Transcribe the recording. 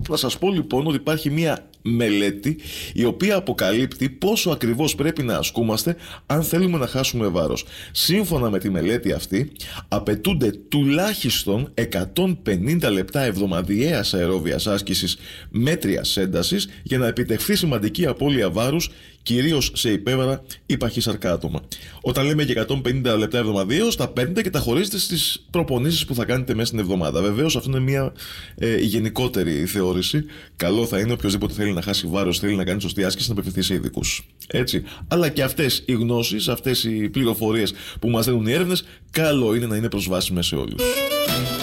Θα σας πω λοιπόν ότι υπάρχει μια μελέτη η οποία αποκαλύπτει πόσο ακριβώς πρέπει να ασκούμαστε αν θέλουμε να χάσουμε βάρος. Σύμφωνα με τη μελέτη αυτή, απαιτούνται τουλάχιστον 150 λεπτά εβδομαδιαίας αερόβιας άσκησης μέτριας έντασης για να επιτευχθεί σημαντική απώλεια βάρους, κυρίως σε υπέβαρα ή παχύσαρκα άτομα. Όταν λέμε για 150 λεπτά εβδομαδιαίως, τα παίρνετε και τα χωρίζετε στις προπονήσεις που θα κάνετε μέσα στην εβδομάδα. Βεβαίως, αυτό είναι μια γενικότερη θεώρηση. Καλό θα είναι οποιοδήποτε θέλει να χάσει βάρος, θέλει να κάνει σωστή άσκηση, να απευθυνθεί σε ειδικούς. Έτσι. Αλλά και αυτές οι γνώσεις, αυτές οι πληροφορίες που μας δίνουν οι έρευνες, καλό είναι να είναι προσβάσιμες σε όλους.